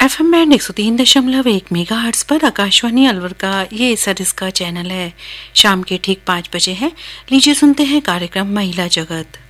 FM band 103.1 megahertz पर आकाशवाणी अलवर का ये सरिस का चैनल है। शाम के ठीक 5 बजे है। लीजिए सुनते हैं कार्यक्रम महिला जगत।